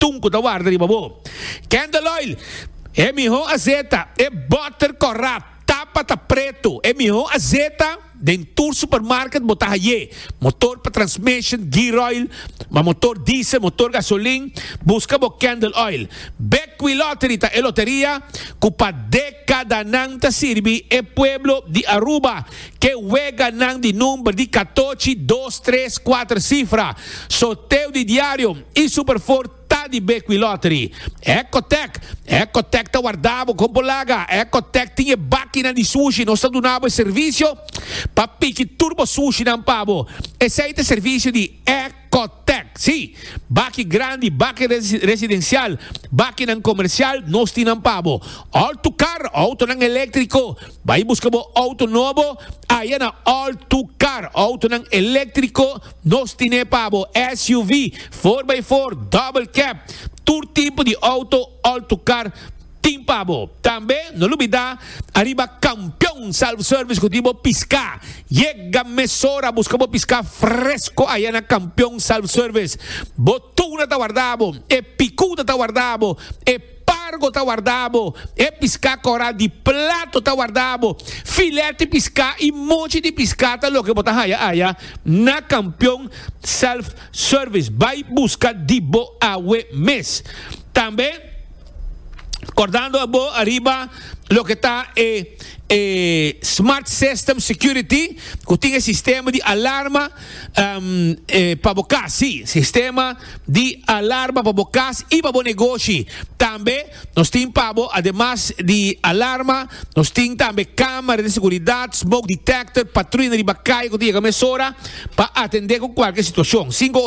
tunco da guarda di babo. Candle oil, é mijo azeta, é butter corrat, tapa tá preto, é mijo azeta, dentro supermarket botar aí, motor para transmission, gear oil, motor diesel, motor gasolina, busca bo candle oil. Becqui Lottery ta e loteria, cupa década nang ta sirvi e pueblo di Aruba, que wega nang di numero di 14, 2, 3, 4 cifra, sorteio di diario e superfort di Becqui Lottery. Ecotec ta guardavo con Bolaga. Ecotec tinha máquina di sushi, non sta donando il servizio pa picchi turbo sushi nan pavo. E sei il servizio di Ecotec. Sì, bacchi grandi, bacchi residenzial, bacchi nan commercial, non sti nan pavo. Auto car, auto nan elettrico. Vai buscavo auto nuovo, aí na auto car, auto nan elettrico, non sti ne pavo. SUV, 4x4, double cab, todo tipo de auto car, timpabo. Também, não olvidar, arriba campeão self-service que tipo piscar. Chega mesora, buscamos piscar fresco aí na campeão self-service. Botuna tá guardado, e picuda tá guardado, e pargo tá guardado, e piscar corá de plato tá guardado, filete piscar e monte de piscar tá louco que botar aí na campeão self-service. Vai buscar de boa mês. Também, acordando a boa arriba, lo que está Smart System Security, que tem sistema de alarma para bocas, sim, sistema de alarma para bocas e para o negócio. Também nós temos, además de alarma, nós temos também câmera de segurança, smoke detector, patrulha de bacai, que tem a mesora para atender com qualquer situação.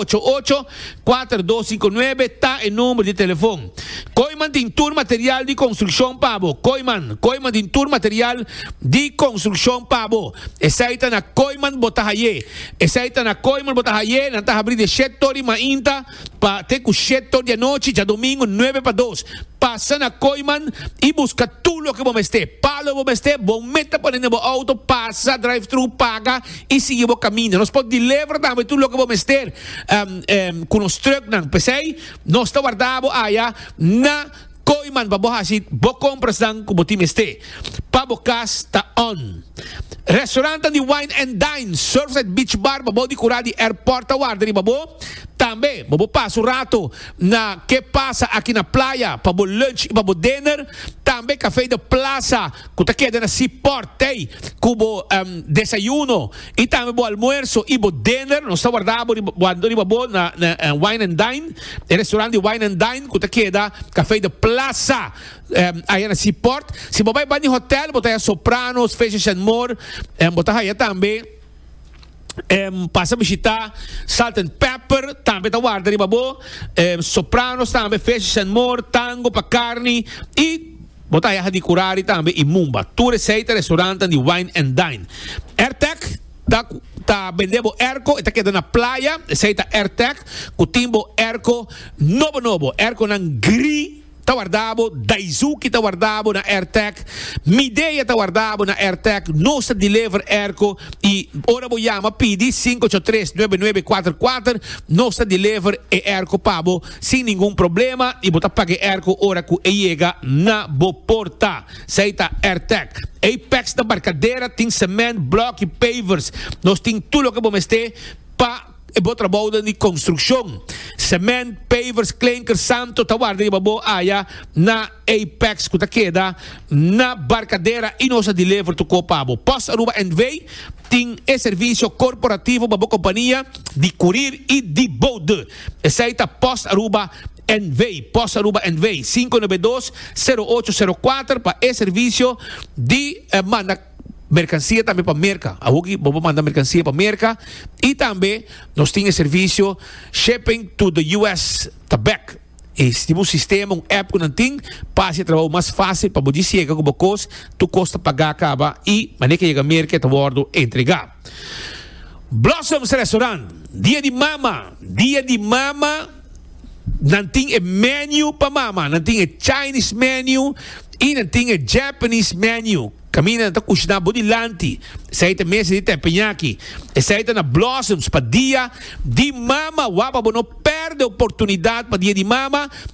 588-4259 está o número de telefone. Coiman Tintur Material de Construção, Pabo. Coiman Tintur Material de construção, Pabo. Essa aí está na Coiman Botahaye. Essa aí está na Coiman Botahaye. Não está abrindo de 7 horas ainda para ter com 7 horas de noite, já domingo, 9 para 2. Passa na Coiman e busca tudo o que vamos ter. Palo vamos ter, bom meta para dentro do auto, passa, drive-thru, paga e siga o caminho. Nós podemos levar também tudo o que vamos ter com os truck, não pensei, nós está guardado aí na Coiman, babohasit, bo compras lang kumutim este. Pabokas taon. Restaurante de Wine and Dine, Surfside Beach Bar, babo di Curadi Airport Award, babo. Também, babo passo rato na que passa aqui na praia, babo lunch e babo dinner. Também café de plaza, que tá queda na Seaport, tem, cubo desayuno, e também bo almuerzo e bo dinner, não está guardado babo na Wine and Dine, restaurante de Wine and Dine, que tá queda café de plaza, aí na Seaport. Se você vai em hotel, botar aí Sopranos, Fashion and More, botar aí também passa a visitar Salt and Pepper, também tá guarda de babo, Sopranos também, Fashion and More, Tango para carne e botar aí de curari também e Mumba. Tu receita restaurante de Wine and Dine. AirTech tá vendendo airco, está quedando na praia, receita AirTech, com timbo airco novo, airco nan gris. Está guardado, Daisuke está guardado na AirTech, Midea está guardado na AirTech, nossa deliver airco e ora vou chamar pedi 583-9944, nossa deliver e airco pabo sem nenhum problema e botar pague airco ora que chega na bo porta. Seita AirTech. Apex da barcadeira tem cement, block e pavers. Nós tem tudo o que vamos ter para e bom trabalho de construção. Cement, pavers, clinkers, santo, tawarda de babo aya na Apex que queda na barcadeira e nossa deliver to copabo. Post Aruba Envy tem serviço corporativo babo companhia de curir e de bode. Aceita Post Aruba Envy, Post Aruba Envy 592-0804 para esse serviço de manda mercancia também para merca. Aqui vamos mandar mercancia para merca e também nós temos serviço shipping to the US Tabec. Este sistema, app que não tem, passe o trabalho mais fácil para você chegar com o custo, tu custa pagar acaba e maneira que chega a merca tá bordo entregar. Blossoms Restaurant, dia de mama, não tem menu para mama, não tem Chinese menu e não tem Japanese menu. Camina na kushna bodilanti. Saita mesa de tepenhaki. Saita na blossoms pa dia. Di mama wapa bono perde oportunidade pa dia di mama.